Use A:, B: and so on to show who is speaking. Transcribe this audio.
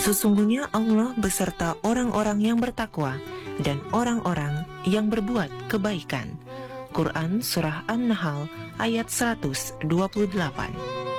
A: Sesungguhnya Allah beserta orang-orang yang bertakwa dan orang-orang yang berbuat kebaikan. Quran Surah An-Nahl ayat 128.